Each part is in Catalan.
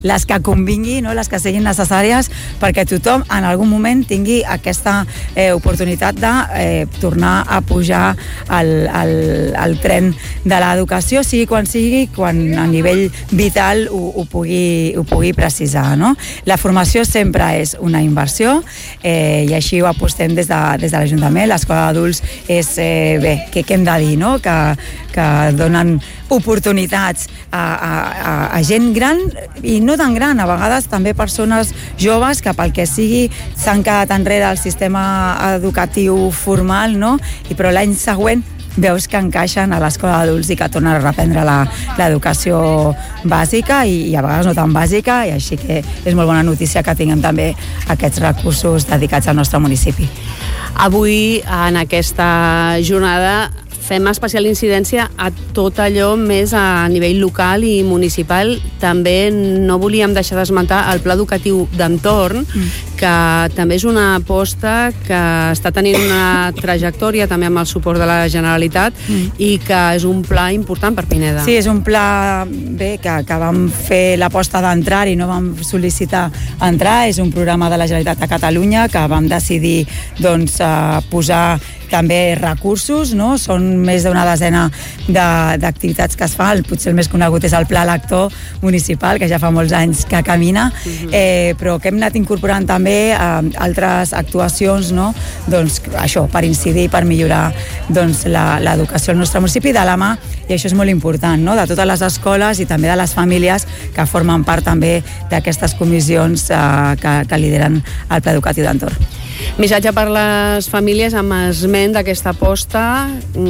les que convingui, no? Les que siguin necessàries perquè tothom en algun moment tingui aquesta oportunitat de tornar a pujar al tren de l'educació, sigui quan a nivell vital ho pugui precisar, no? La formació sempre és una inversió i així ho apostem des de l'Ajuntament. L'escola d'adults és, què hem de dir, no? Que donen oportunitats a gent gran i no tan gran, a vegades també persones joves que pel que sigui s'han quedat enrere al sistema educatiu formal, no? Però l'any següent veus que encaixen a l'escola d'adults i que tornen a reprendre l'educació bàsica i a vegades no tan bàsica, i així que és molt bona notícia que tinguem també aquests recursos dedicats al nostre municipi. Avui, en aquesta jornada, fem especial incidència a tot allò més a nivell local i municipal. També no volíem deixar d'esmentar el pla educatiu d'entorn, que també és una aposta que està tenint una trajectòria també amb el suport de la Generalitat i que és un pla important per Pineda. Sí, és un pla que vam fer l'aposta d'entrar i no vam sol·licitar entrar. És un programa de la Generalitat de Catalunya que vam decidir posar també recursos, no? Són més d'una desena d'activitats que es fa. Potser el més conegut és el Pla Lector Municipal, que ja fa molts anys que camina, però que hem anat incorporant també altres actuacions, no? Doncs això, per incidir, per millorar l'educació al nostre municipi de la mà, i això és molt important, no? De totes les escoles i també de les famílies que formen part també d'aquestes comissions que lideren el Pla Educatiu d'Entorn. Missatge per les famílies amb esment d'aquesta aposta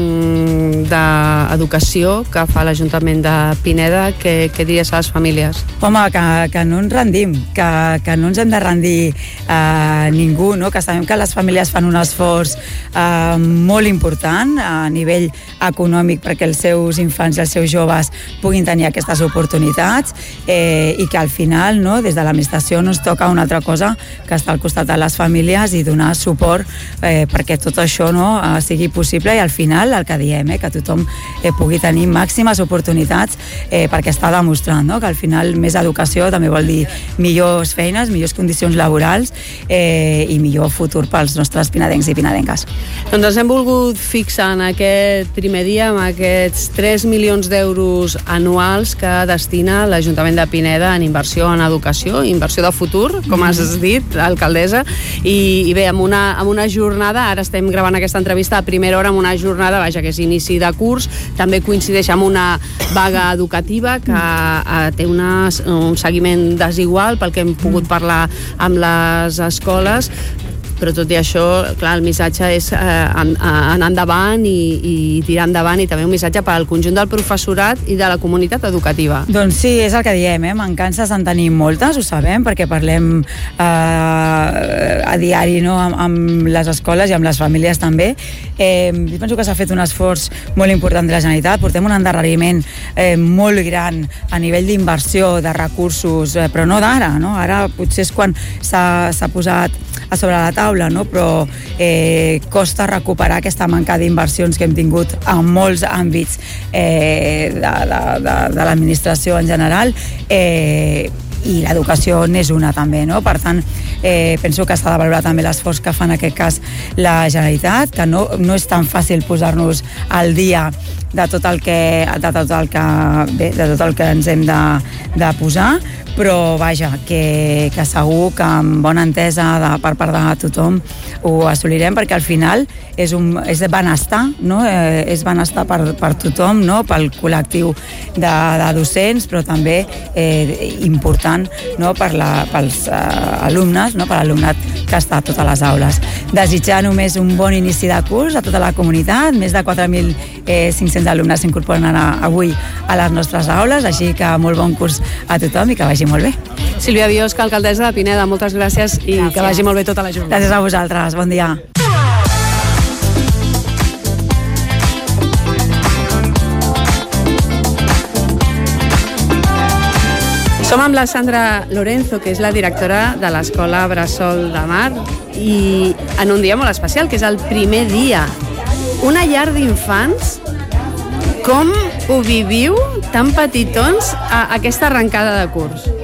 d'educació que fa l'Ajuntament de Pineda. Què diries a les famílies? Home, que no ens rendim, que no ens hem de rendir ningú, no? Que sabem que les famílies fan un esforç molt important a nivell econòmic perquè els seus infants i els seus joves puguin tenir aquestes oportunitats, i que al final, no, des de l'administració no ens toca una altra cosa que estar al costat de les famílies i donar suport perquè tot això, no, sigui possible, i al final el que diem, que tothom pugui tenir màximes oportunitats, perquè està demostrant, no, que al final més educació també vol dir millors feines, millors condicions laborals i millor futur pels nostres pinedencs i pinedenques. Doncs ens hem volgut fixar en aquest primer dia amb aquests 3 milions d'euros anuals que destina l'Ajuntament de Pineda en inversió en educació, inversió de futur, com has dit, alcaldessa, i bé, amb una jornada, ara estem gravant aquesta entrevista a primera hora, amb una jornada, vaja, que és inici de curs, també coincideix amb una vaga educativa que té un seguiment desigual pel que hem pogut parlar amb les escoles, però tot i això, clar, el missatge és anar endavant i tirar endavant, i també un missatge per al conjunt del professorat i de la comunitat educativa. Doncs sí, és el que diem, mancances en tenim moltes, ho sabem, perquè parlem a diari, no, amb les escoles i amb les famílies també. Jo penso que s'ha fet un esforç molt important de la Generalitat, portem un endarreriment molt gran a nivell d'inversió, de recursos, però no d'ara, no? Ara potser és quan s'ha posat a sobre la taula, no? Però costa recuperar aquesta manca d'inversions que hem tingut en molts àmbits de l'administració en general, i l'educació n'és una també, no? Per tant, penso que s'ha de valorar també l'esforç que fa en aquest cas la Generalitat, que no és tan fàcil posar-nos al dia de tot el que ens hem de posar, però vaja, que segur que amb bona entesa per part de tothom ho assolirem, perquè al final és benestar, no? És benestar per tothom, no? Pel col·lectiu de docents, però també important, no? Pels alumnes, no? Per l'alumnat que està a totes les aules. Desitjar només un bon inici de curs a tota la comunitat. Més de 4.500 alumnes s'incorporen avui a les nostres aules, així que molt bon curs a tothom i que vagi molt bé. Sílvia Biosca, alcaldessa de Pineda, moltes gràcies i gràcies. Que vagi molt bé tota la jornada. Gràcies a vosaltres, bon dia. Som amb la Sandra Lorenzo, que és la directora de l'Escola Bressol de Mar, i en un dia molt especial, que és el primer dia. Una llar d'infants. Com ho viviu tan petitons aquesta arrencada de curs?